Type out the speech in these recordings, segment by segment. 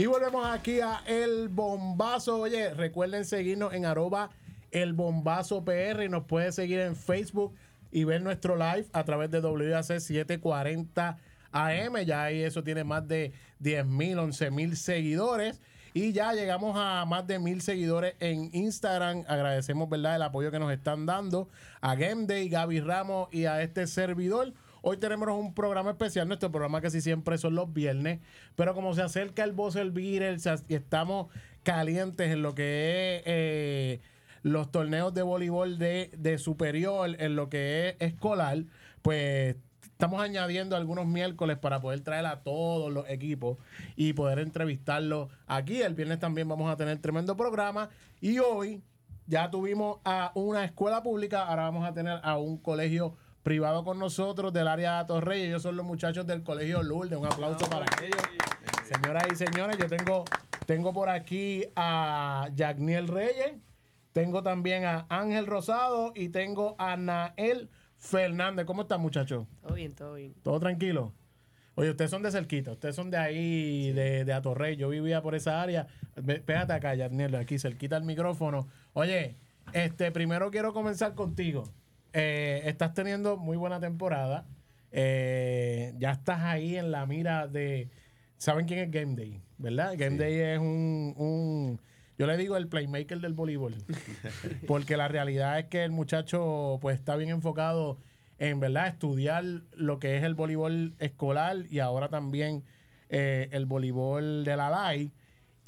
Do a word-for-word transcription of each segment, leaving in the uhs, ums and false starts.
Y volvemos aquí a El Bombazo. Oye, recuerden seguirnos en arroba El Bombazo P R y nos pueden seguir en Facebook y ver nuestro live a través de W A C setecientos cuarenta A M. Ya ahí eso tiene más de diez mil, once mil seguidores. Y ya llegamos a más de mil seguidores en Instagram. Agradecemos, ¿verdad?, el apoyo que nos están dando a Game Day, Gaby Ramos y a este servidor. Hoy tenemos un programa especial. Nuestro programa casi siempre son los viernes. Pero como se acerca el Buzzer Beater y estamos calientes en lo que es eh, los torneos de voleibol de, de superior, en lo que es escolar, pues estamos añadiendo algunos miércoles para poder traer a todos los equipos y poder entrevistarlos aquí. El viernes también vamos a tener tremendo programa. Y hoy ya tuvimos a una escuela pública, ahora vamos a tener a un colegio privado con nosotros del área de Atorrey. Ellos son los muchachos del Colegio Lourdes. Un aplauso para ellos. Señoras y señores, yo tengo, tengo por aquí a Yagniel Reyes, tengo también a Ángel Rosado y tengo a Nael Fernández. ¿Cómo están, muchachos? Todo bien, todo bien. ¿Todo tranquilo? Oye, ustedes son de cerquita, ustedes son de ahí, sí, de, de Atorrey. Yo vivía por esa área. Pégate acá, Yagniel, aquí cerquita el micrófono. Oye, este, primero quiero comenzar contigo. Eh, estás teniendo muy buena temporada. Eh, ya estás ahí en la mira de... ¿Saben quién es Game Day? ¿Verdad? Game sí. Day es un, un... Yo le digo el playmaker del voleibol. Porque la realidad es que el muchacho pues está bien enfocado en, ¿verdad?, estudiar lo que es el voleibol escolar y ahora también eh, el voleibol de la L A I.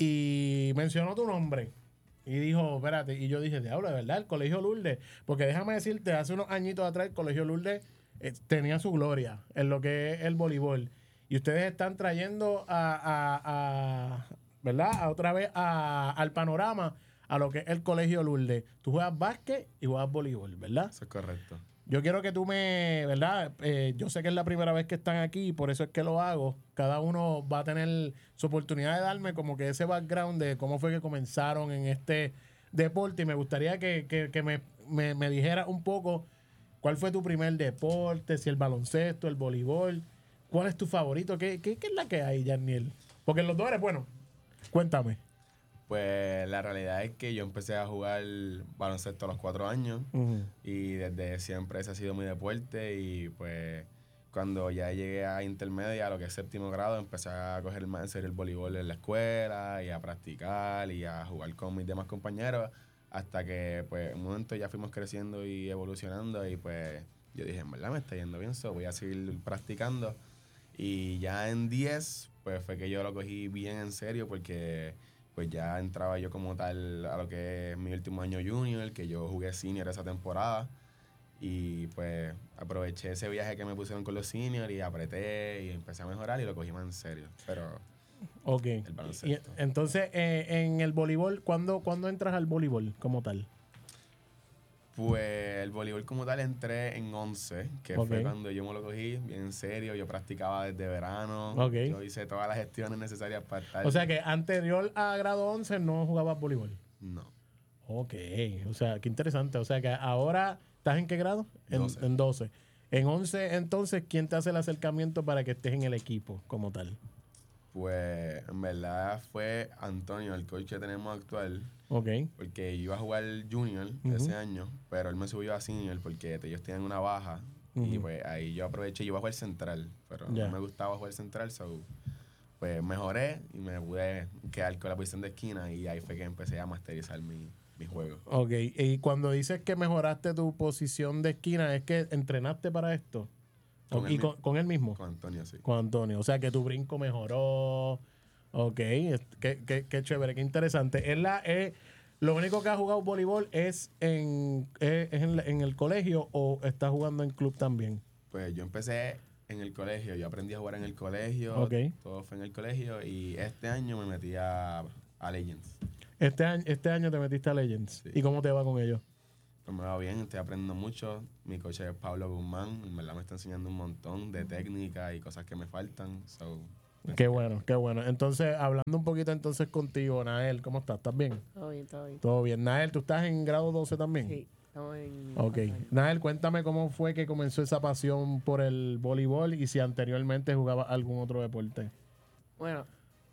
Y mencionó tu nombre. Y dijo, espérate, y yo dije, diablo, de verdad, el Colegio Lourdes. Porque déjame decirte, hace unos añitos atrás, el Colegio Lourdes eh, tenía su gloria en lo que es el voleibol. Y ustedes están trayendo a, a, a ¿verdad?, a otra vez a, al panorama a lo que es el Colegio Lourdes. Tú juegas básquet y juegas voleibol, ¿verdad? Eso es correcto. Yo quiero que tú me, ¿verdad? Eh, yo sé que es la primera vez que están aquí y por eso es que lo hago. Cada uno va a tener su oportunidad de darme como que ese background de cómo fue que comenzaron en este deporte. Y me gustaría que, que, que me, me, me dijera un poco cuál fue tu primer deporte, si el baloncesto, el voleibol. ¿Cuál es tu favorito? ¿Qué, qué, qué es la que hay, Yagniel? Porque en los dos eres bueno. Cuéntame. Pues la realidad es que yo empecé a jugar baloncesto a los cuatro años uh-huh. y desde siempre ese ha sido mi deporte y pues cuando ya llegué a intermedia, a lo que es séptimo grado, empecé a coger más en serio el voleibol en la escuela y a practicar y a jugar con mis demás compañeros hasta que pues en un momento ya fuimos creciendo y evolucionando y pues yo dije, en verdad me está yendo bien, so voy a seguir practicando y ya en diez pues fue que yo lo cogí bien en serio porque pues ya entraba yo como tal a lo que es mi último año junior, que yo jugué senior esa temporada. Y pues aproveché ese viaje que me pusieron con los seniors y apreté y empecé a mejorar y lo cogí más en serio. Pero ok. El baloncesto. Y, entonces, eh, en el voleibol, ¿cuándo, ¿cuándo entras al voleibol como tal? Pues el voleibol como tal entré en once, que okay. fue cuando yo me lo cogí bien en serio. Yo practicaba desde verano. Okay. Yo hice todas las gestiones necesarias para estar. O sea que anterior a grado once no jugabas voleibol. No. Ok, o sea, qué interesante. O sea que ahora, ¿estás en qué grado? En doce. En doce. En once, entonces, ¿quién te hace el acercamiento para que estés en el equipo como tal? Pues, en verdad fue Antonio, el coach que tenemos actual. Ok. Porque yo iba a jugar junior uh-huh. ese año, pero él me subió a senior porque ellos tienen una baja. Uh-huh. Y pues ahí yo aproveché y iba a jugar central, pero yeah. no me gustaba jugar central, so pues mejoré y me pude quedar con la posición de esquina y ahí fue que empecé a masterizar mi, mi juego. Ok, y cuando dices que mejoraste tu posición de esquina, ¿es que entrenaste para esto? Con ¿Y él, con, con él mismo? Con Antonio, sí. Con Antonio, o sea que tu brinco mejoró. Ok, qué, qué, qué chévere, qué interesante. Él la, eh, ¿Lo único que ha jugado voleibol es en, es en, en el colegio o está jugando en club también? Pues yo empecé en el colegio, yo aprendí a jugar en el colegio, okay. todo fue en el colegio y este año me metí a, a Legends. Este año, este año te metiste a Legends. Sí. ¿Y cómo te va con ellos? Pues me va bien, estoy aprendiendo mucho. Mi coach es Pablo Guzmán, en verdad me está enseñando un montón de técnicas y cosas que me faltan. So, qué bueno, qué bueno. Entonces, hablando un poquito entonces contigo, Nael, ¿cómo estás? ¿Estás bien? Todo bien, todo bien. Todo bien. Nael, ¿tú estás en grado doce también? Sí, estamos en... Ok. Nael, cuéntame cómo fue que comenzó esa pasión por el voleibol y si anteriormente jugaba algún otro deporte. Bueno,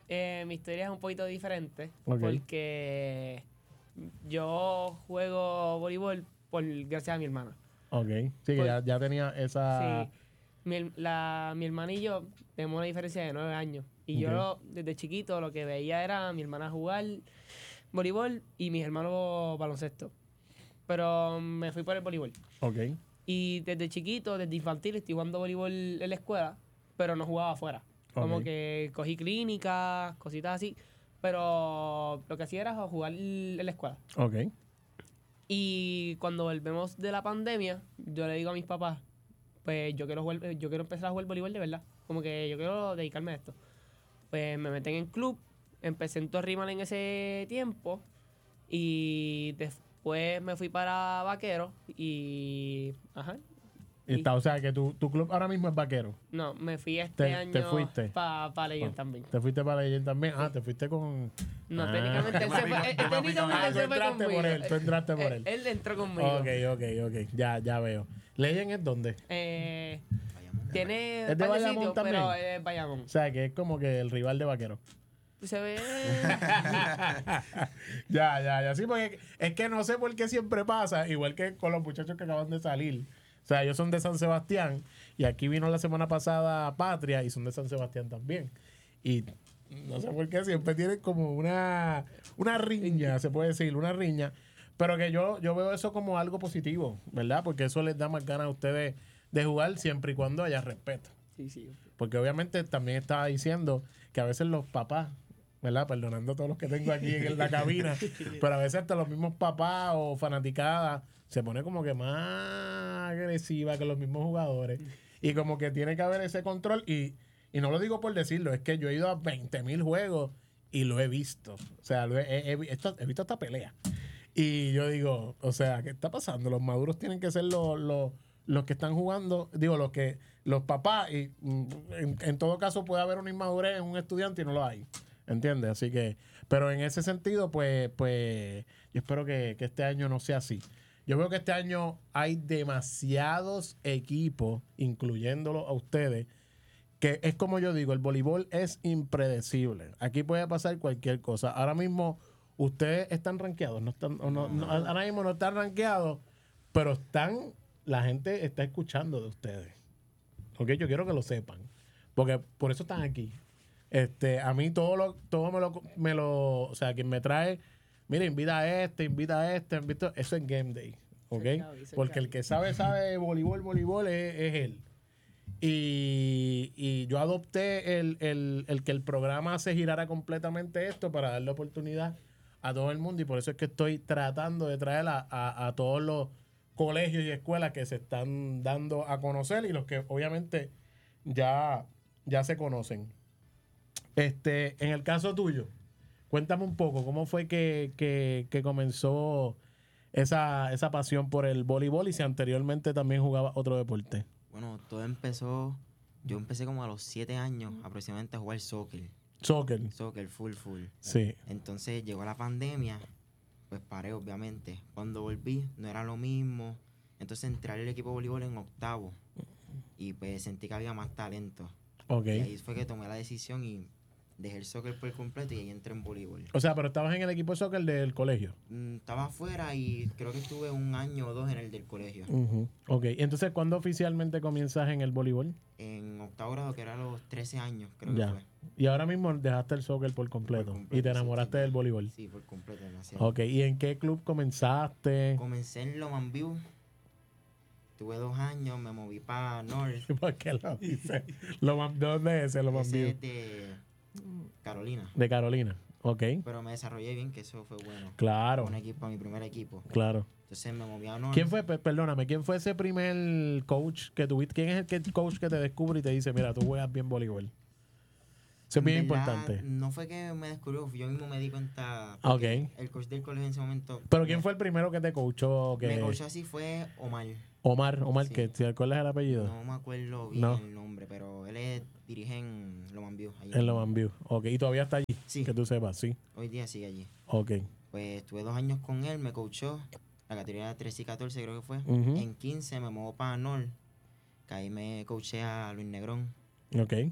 Eh, mi historia es un poquito diferente Ok. porque yo juego voleibol por gracias a mi hermana. Ok. Sí, que Pues- ya, ya tenía esa... Sí, mi, her- la, mi hermana y yo tenemos una diferencia de nueve años. Y Ok. yo desde chiquito lo que veía era a mi hermana jugar voleibol y mis hermanos baloncesto. Pero me fui por el voleibol. Ok. Y desde chiquito, desde infantil, estoy jugando voleibol en la escuela, pero no jugaba afuera. Como Ok. que cogí clínicas, cositas así. Pero lo que hacía era jugar en la escuela. Ok. Y cuando volvemos de la pandemia, yo le digo a mis papás, pues yo quiero jugar, yo quiero empezar a jugar voleibol de verdad. Como que yo quiero dedicarme a esto. Pues me meten en club, empecé en Torrimal en ese tiempo y después me fui para Vaquero y ajá. Y está, o sea, que tu, tu club ahora mismo es vaquero. No, me fui este Te- año te fuiste. para pa Legend Ah. también. Te fuiste para Legend también. Ah, te fuiste con... No, Ah. técnicamente él se fue. eh, técnicamente Ah, él tú se fue entraste conmigo. por él, tú entraste por él. Él entró conmigo. Ok, ok, ok. Ya, ya veo. ¿Legend es dónde? Eh, tiene ¿Es de un par de Bayamón sitios, también? pero es Bayamón. O sea, que es como que el rival de vaquero. Se ve. Ya, ya, ya. Sí, porque es que no sé por qué siempre pasa, igual que con los muchachos que acaban de salir. O sea, ellos son de San Sebastián y aquí vino la semana pasada Patria y son de San Sebastián también. Y no sé por qué siempre tienen como una, una riña, se puede decir, una riña. Pero que yo, yo veo eso como algo positivo, ¿verdad? Porque eso les da más ganas a ustedes de jugar siempre y cuando haya respeto. Sí, sí. Porque obviamente también estaba diciendo que a veces los papás, ¿verdad? Perdonando a todos los que tengo aquí en la cabina, pero a veces hasta los mismos papás o fanaticadas se pone como que más agresiva que los mismos jugadores. Y como que tiene que haber ese control. Y, y no lo digo por decirlo, es que yo he ido a veinte mil juegos y lo he visto. O sea, lo he, he- he vi- esto- he visto esta pelea. Y yo digo, o sea, ¿qué está pasando? Los maduros tienen que ser los, los, los que están jugando, digo, los que los papás, y mm, en, en todo caso puede haber una inmadurez en un estudiante y no lo hay. ¿Entiendes? Así que, pero en ese sentido, pues, pues, yo espero que, que este año no sea así. Yo veo que este año hay demasiados equipos, incluyéndolo a ustedes, que es como yo digo, el voleibol es impredecible. Aquí puede pasar cualquier cosa. Ahora mismo ustedes están rankeados, no están, o no, no, ahora mismo no están rankeados, pero están, la gente está escuchando de ustedes. Ok, yo quiero que lo sepan, porque por eso están aquí. Este, a mí todo lo, todo me lo, me lo, o sea, quien me trae, mira, invita a este, invita a este, invita, eso es game day, ¿ok? Cercado, y cercado. Porque el que sabe, sabe voleibol, voleibol es, es él. Y, y yo adopté el, el, el que el programa se girara completamente esto para darle oportunidad a todo el mundo y por eso es que estoy tratando de traer a, a, a todos los colegios y escuelas que se están dando a conocer y los que obviamente ya, ya se conocen. Este, en el caso tuyo, cuéntame un poco, ¿cómo fue que, que, que comenzó esa, esa pasión por el voleibol y si anteriormente también jugaba otro deporte? Bueno, todo empezó, yo empecé como a los siete años aproximadamente a jugar soccer. Soccer, Soccer, full, full. sí. Entonces llegó la pandemia, pues paré obviamente. Cuando volví no era lo mismo. Entonces entré al equipo de voleibol en octavo y pues sentí que había más talento. Ok. Y ahí fue que tomé la decisión y dejé el soccer por completo y ahí entré en voleibol. O sea, pero estabas en el equipo de soccer del colegio. Mm, Estaba afuera y creo que estuve un año o dos en el del colegio. Ujú. Ok, entonces, ¿cuándo oficialmente comienzas en el voleibol? En octavo grado, que era a los trece años, creo que Ya. fue. Y ahora mismo dejaste el soccer por completo, Por y completo, te sí, enamoraste sí. del voleibol. Sí, por completo, demasiado. Ok, ¿y en qué club comenzaste? Comencé en Loman View. Tuve dos años, me moví para North. ¿Por qué lo dice? Lo man- ¿De dónde es ese? Lo Ese View? es de Carolina. De Carolina. Ok, Pero me desarrollé bien, que eso fue bueno. claro, Un equipo, mi primer equipo. claro. Entonces me moví a North. ¿Quién fue, pe- perdóname, quién fue ese primer coach que tuviste? ¿Quién es el que- coach que te descubre y te dice, mira, tú juegas bien voleibol? Eso es En bien verdad, importante. No fue que me descubrió, yo mismo me di cuenta. Ah, porque ok. El coach del colegio en ese momento. ¿Pero quién me- fue el primero que te coachó? Que... Me coachó así fue Omar. Omar, Omar, Sí. ¿qué? ¿Te acuerdas el apellido? No me acuerdo bien No. el nombre, pero él es, dirige en Loman View. ahí En Loman View. Ok, y todavía está allí. Sí. Que tú sepas, sí. Hoy día sigue allí. Ok. Pues estuve dos años con él, me coachó. La categoría de trece y catorce creo que fue. Ujú. En quince me moví para North, que ahí me coaché a Luis Negrón. Ok.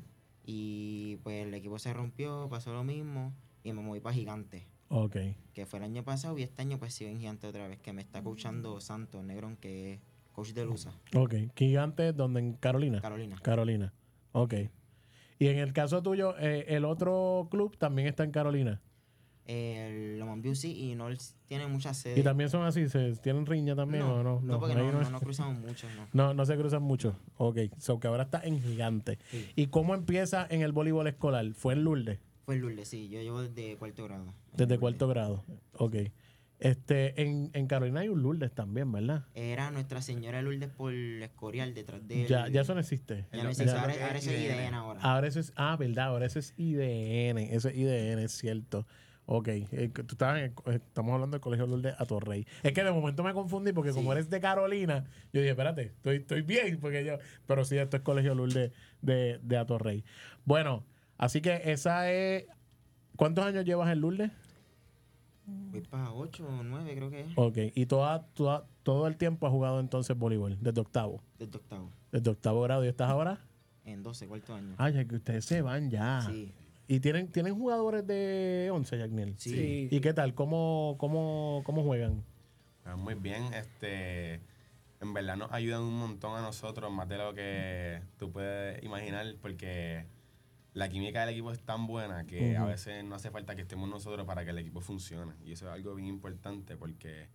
Y pues el equipo se rompió, pasó lo mismo y me moví para Gigante. Ok. Que fue el año pasado y este año pues sigo en Gigante otra vez, que me está coachando Santos Negrón, que es coach de Lusa, Ok. Gigante, ¿dónde? ¿En Carolina? Carolina. Carolina. Ok. Y en el caso tuyo, eh, el otro club también está en Carolina. El Loman View sí, y no tiene muchas sedes. Y también son así, ¿se tienen riña también no, o no? no, porque ahí no, no, es- no cruzamos mucho, no. no, no se cruzan mucho. Ok. So que ahora está en Gigante. Sí. ¿Y cómo empieza en el voleibol escolar? ¿Fue en Lourdes? Fue el Lourdes, sí, yo llevo desde cuarto grado. Desde Lourdes. cuarto grado. Ok. Este, en, en Carolina hay un Lourdes también, ¿verdad? Era Nuestra Señora de Lourdes por Escorial, detrás de Ya, ya eso no existe. Ya no Eso- existe, eso ahora, es lo que ahora es eso es I D N. I D N ahora. Ahora eso es, ah, verdad, ahora eso es I D N, eso es I D N, es cierto. Ok, eh, que tú estabas en el co- eh, estamos hablando del Colegio Lourdes Atorrey. Es que de momento me confundí porque como Sí. eres de Carolina, yo dije, espérate, estoy, estoy bien, porque yo, pero sí, esto es Colegio Lourdes de, de Atorrey. Bueno, así que esa es, ¿cuántos años llevas en Lourdes? Voy para ocho o nueve creo que es, Ok, y toda, toda, todo el tiempo has jugado entonces voleibol, desde octavo, desde octavo. desde octavo grado, ¿y estás ahora? En doce, cuarto año. Ay, ya que ustedes se van ya. Sí, ¿Y tienen, tienen jugadores de once, Yagniel? sí. ¿Y qué tal? ¿Cómo, cómo, cómo juegan? Ah, muy bien, este, en verdad nos ayudan un montón a nosotros, más de lo que tú puedes imaginar, porque la química del equipo es tan buena que a Ujú. veces no hace falta que estemos nosotros para que el equipo funcione. Y eso es algo bien importante porque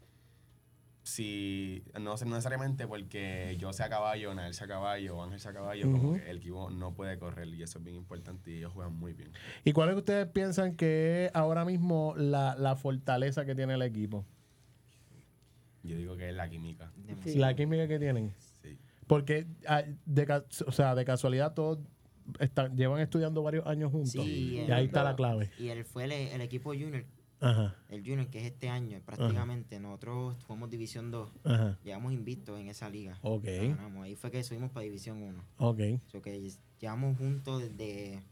si no no necesariamente porque yo sea caballo, Nael sea caballo o Ángel sea caballo, Ujú. como que el equipo no puede correr y eso es bien importante y ellos juegan muy bien. ¿Y cuál es que ustedes piensan que es ahora mismo la, la fortaleza que tiene el equipo? Yo digo que es la química. demasiado. Sí. La química que tienen. Sí. Porque ah, de, ca- o sea, de casualidad todos están, llevan estudiando varios años juntos. Sí, y el- ahí está la clave. Y él fue el, el equipo junior, Ajá, el junior que es este año prácticamente. Nosotros fuimos División dos, ajá. llevamos invictos en esa liga. Ok, La ganamos. Ahí fue que subimos para División uno. ok. O sea, que llevamos juntos desde...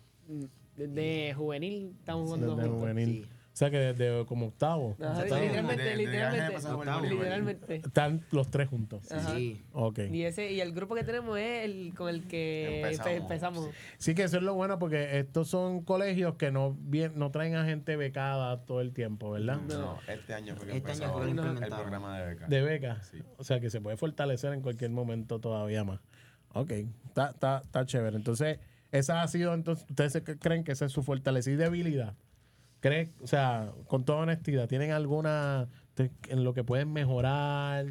Desde juvenil estamos jugando Desde juntos. juvenil. Sí. O sea que desde como octavo. Ajá, octavo, literalmente, De- de- de literalmente. viaje pasamos por el octavo, voleibol. literalmente. están los tres juntos. Ajá. Sí. Ok. Y ese y el grupo que tenemos es el con el que Empezamos. empe- empezamos. Sí, que eso es lo bueno porque estos son colegios que no bien, no traen a gente becada todo el tiempo, ¿verdad? No. No, este año fue que Este año empezó fue que lo el implementaron. programa de becas. De becas. Sí. O sea que se puede fortalecer en cualquier momento todavía más. Ok, está, está, está chévere. Entonces, esa ha sido, entonces, ¿ustedes se- creen que esa es su fortaleza y debilidad? ¿Creen, o sea, con toda honestidad, tienen alguna te- en lo que pueden mejorar?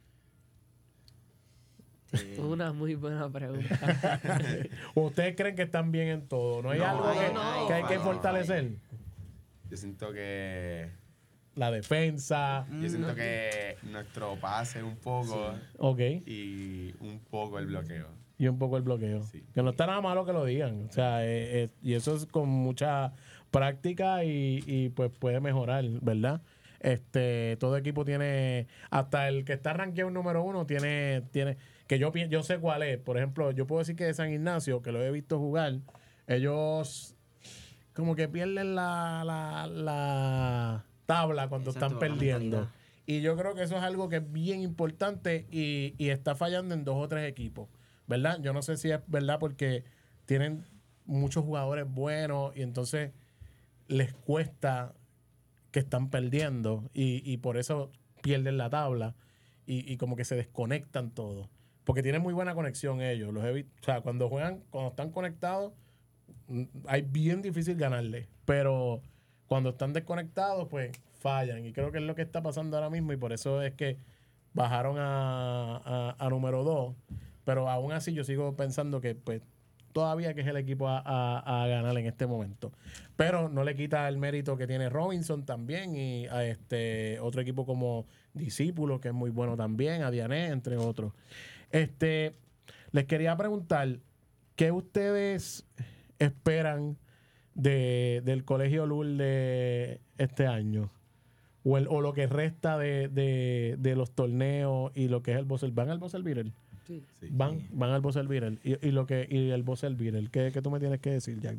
Sí. Una muy buena pregunta. ¿O ustedes creen que están bien en todo? ¿No hay No, algo que, no, que hay que falla, fortalecer? Yo siento que La defensa. yo siento que nuestro pase un poco Ok. y un poco el bloqueo. Y un poco el bloqueo. Sí. Que no está nada malo que lo digan. O sea, eh, eh, y eso es con mucha práctica y, y, pues puede mejorar, ¿verdad? Este, todo equipo tiene, hasta el que está rankeado número uno tiene, tiene, que yo pi- yo sé cuál es. Por ejemplo, yo puedo decir que de San Ignacio, que lo he visto jugar, ellos como que pierden la, la, la tabla cuando Exacto, están la perdiendo. mentalidad. Y yo creo que eso es algo que es bien importante y, y está fallando en dos o tres equipos, ¿verdad? Yo no sé si es verdad porque tienen muchos jugadores buenos y entonces les cuesta que están perdiendo y, y por eso pierden la tabla y, y como que se desconectan todos. Porque tienen muy buena conexión ellos. Los he visto, o sea, cuando juegan, cuando están conectados, mm, hay bien difícil ganarle. Pero cuando están desconectados, pues fallan. Y creo que es lo que está pasando ahora mismo y por eso es que bajaron a, a, a número dos. Pero aún así yo sigo pensando que pues todavía que es el equipo a, a- a ganar en este momento. Pero no le quita el mérito que tiene Robinson también y a este otro equipo como Discípulo, que es muy bueno también, a Diané, entre otros. Este, les quería preguntar, ¿qué ustedes esperan de, del Colegio Lourdes este año? O, el, o lo que resta de, de, de los torneos y lo que es el Bosel. ¿Van al Bosel Beatle? Sí. Sí. Van, van al Bosel Beatle. Y, y, lo que, y el Bosel Beatle. ¿Qué, ¿Qué tú me tienes que decir, Jack?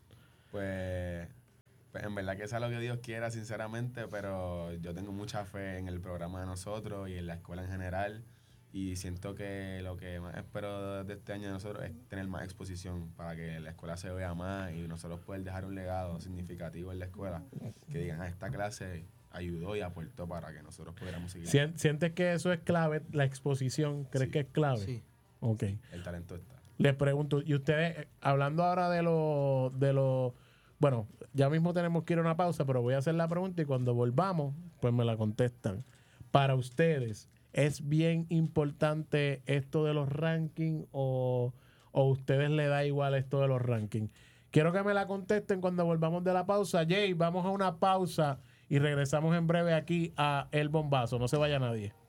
Pues, pues en verdad que sea lo que Dios quiera, sinceramente, pero yo tengo mucha fe en el programa de nosotros y en la escuela en general. Y siento que lo que más espero de este año de nosotros es tener más exposición para que la escuela se vea más y nosotros poder dejar un legado significativo en la escuela. Que digan, ah, esta clase ayudó y aportó para que nosotros pudiéramos seguir. Sien- ¿Sientes que eso es clave, la exposición? ¿Crees Sí. que es clave? Sí. Ok. El talento está. Les pregunto, y ustedes, eh, hablando ahora de los, de los, bueno, ya mismo tenemos que ir a una pausa, pero voy a hacer la pregunta y cuando volvamos, pues me la contestan. Para ustedes, ¿es bien importante esto de los rankings o, o ustedes le da igual esto de los rankings? Quiero que me la contesten cuando volvamos de la pausa. Jay, vamos a una pausa y regresamos en breve aquí a El Bombazo. No se vaya nadie.